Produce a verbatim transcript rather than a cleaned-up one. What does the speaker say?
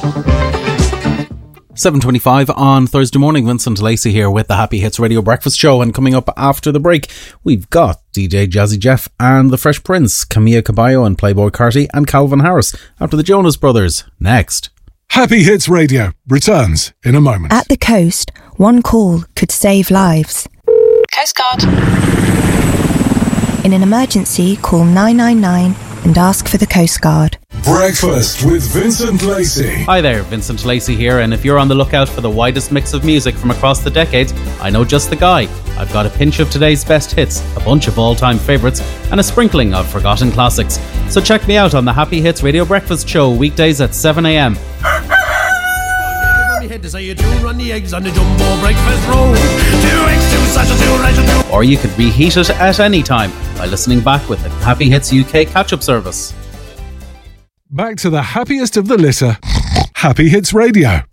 seven twenty-five on Thursday morning. Vincent Lacey here with the Happy Hits Radio Breakfast Show, and coming up after the break we've got D J Jazzy Jeff and the Fresh Prince, Camilla Cabello and Playboy Carti and Calvin Harris after the Jonas Brothers next. Happy Hits Radio returns in a moment. At the coast, one call could save lives. Coast Guard. In an emergency, call nine nine nine and ask for the Coast Guard. Breakfast with Vincent Lacey. Hi there, Vincent Lacey here, and if you're on the lookout for the widest mix of music from across the decades, I know just the guy. I've got a pinch of today's best hits, a bunch of all-time favourites, and a sprinkling of forgotten classics. So check me out on the Happy Hits Radio Breakfast Show, weekdays at seven a.m. Or you could reheat it at any time by listening back with the Happy Hits U K catch-up service. Back to the happiest of the litter, Happy Hits Radio.